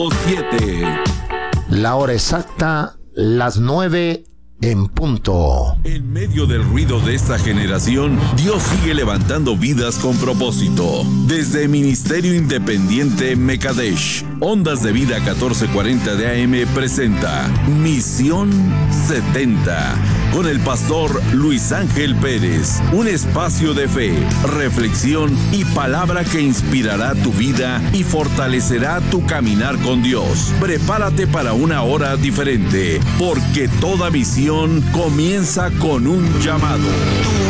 7. La hora exacta, las 9 en punto. En medio del ruido de esta generación, Dios sigue levantando vidas con propósito. Desde Ministerio Independiente Mekadesh, Ondas de Vida 1440 de AM presenta Misión 70 con el pastor Luis Ángel Pérez. Un espacio de fe, reflexión y palabra que inspirará tu vida y fortalecerá tu caminar con Dios. Prepárate para una hora diferente, porque toda misión comienza con un llamado.